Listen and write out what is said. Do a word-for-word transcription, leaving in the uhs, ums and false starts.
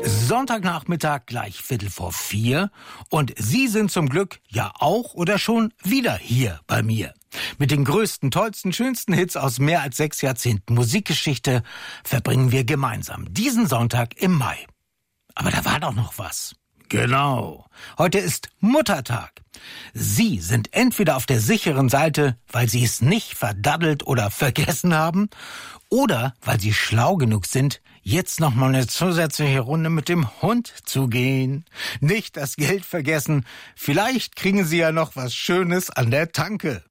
Sonntagnachmittag gleich Viertel vor vier und Sie sind zum Glück ja auch oder schon wieder hier bei mir. Mit den größten, tollsten, schönsten Hits aus mehr als sechs Jahrzehnten Musikgeschichte verbringen wir gemeinsam diesen Sonntag im Mai. Aber da war doch noch was. Genau. Heute ist Muttertag. Sie sind entweder auf der sicheren Seite, weil Sie es nicht verdaddelt oder vergessen haben, oder weil Sie schlau genug sind, jetzt noch mal eine zusätzliche Runde mit dem Hund zu gehen. Nicht das Geld vergessen. Vielleicht kriegen Sie ja noch was Schönes an der Tanke.